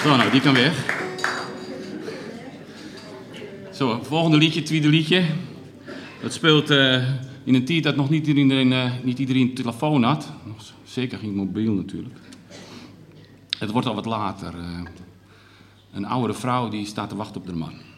Zo, nou, die kan weg. Zo, volgende liedje, tweede liedje. Dat speelt in een tijd dat nog niet iedereen een telefoon had. Zeker geen mobiel natuurlijk. Het wordt al wat later. Een oudere vrouw die staat te wachten op de man.